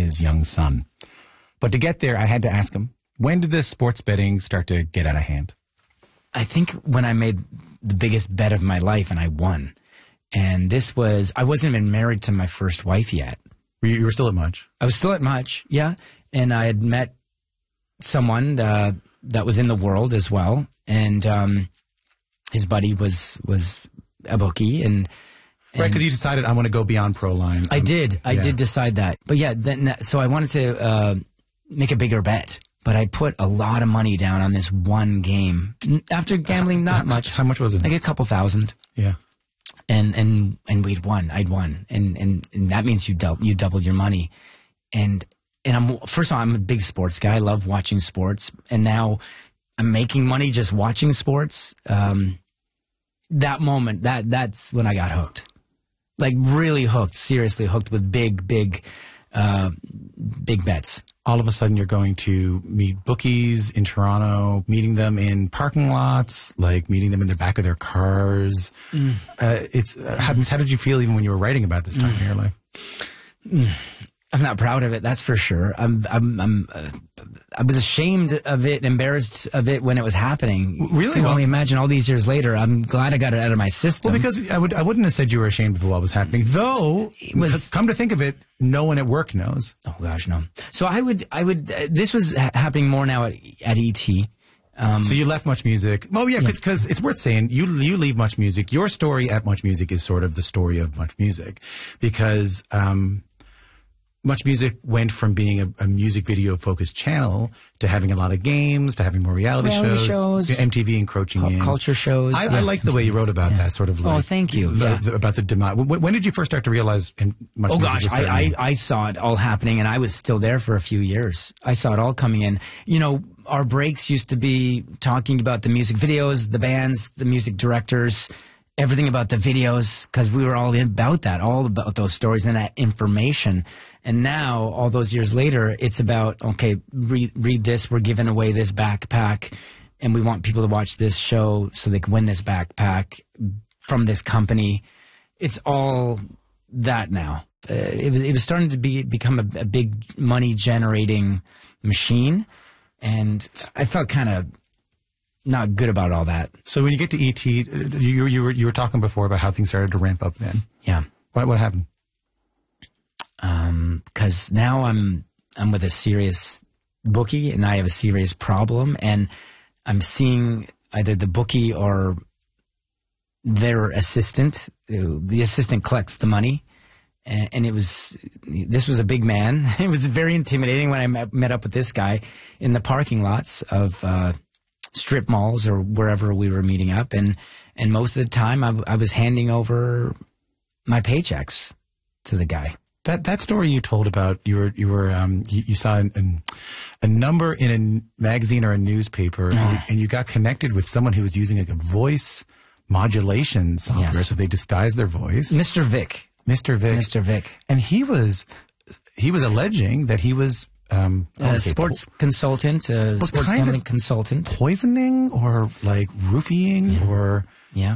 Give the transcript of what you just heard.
his young son. But to get there, I had to ask him, when did this sports betting start to get out of hand? I think when I made the biggest bet of my life and I won. And I wasn't even married to my first wife yet. You were still at Much? I was still at Much, yeah. And I had met someone that was in the world as well. And his buddy was a bookie. And right, because you decided I want to go beyond pro line. I did decide that. But yeah, so I wanted to make a bigger bet. But I put a lot of money down on this one game. After gambling, not much. How much was it? Like a couple thousand. Yeah. And we'd won. I'd won. And that means you doubled your money. And first of all, I'm a big sports guy. I love watching sports. And now I'm making money just watching sports. That moment, that's when I got hooked. Like really hooked, seriously hooked with big bets. All of a sudden, you're going to meet bookies in Toronto, meeting them in parking lots, like meeting them in the back of their cars. How did you feel even when you were writing about this time in your life? I'm not proud of it, that's for sure. I was ashamed of it, embarrassed of it when it was happening. Really? You can only imagine all these years later. I'm glad I got it out of my system. Well, because I wouldn't have said you were ashamed of what was happening, though. Come to think of it, no one at work knows. Oh gosh, no. So I would. This was happening more now at ET. So you left Much Music. Well, yeah, because it's worth saying you leave Much Music. Your story at Much Music is sort of the story of Much Music, because Much Music went from being a music video focused channel to having a lot of games, to having more reality shows, MTV encroaching in. Culture shows. I like the way you wrote about that sort of like. Oh, thank you. About the demise. When did you first start to realize Much Music was starting? I saw it all happening, and I was still there for a few years. I saw it all coming in. You know, our breaks used to be talking about the music videos, the bands, the music directors, everything about the videos, because we were all all about those stories and that information. And now, all those years later, it's about, okay, read this, we're giving away this backpack, and we want people to watch this show so they can win this backpack from this company. It's all that now. It was starting to become a big money-generating machine, and I felt kind of not good about all that. So when you get to ET, you were talking before about how things started to ramp up then. Yeah. What happened? Because now I'm with a serious bookie, and I have a serious problem, and I'm seeing either the bookie or their assistant. The assistant collects the money, and this was a big man. It was very intimidating when I met up with this guy in the parking lots of strip malls or wherever we were meeting up, and most of the time I was handing over my paychecks to the guy. That story you told about you saw a number in a magazine or a newspaper, and you got connected with someone who was using like a voice modulation software, so they disguised their voice. Mr. Vic, and he was alleging that he was a sports consultant, sports gambling consultant, poisoning or like roofying or. Yeah.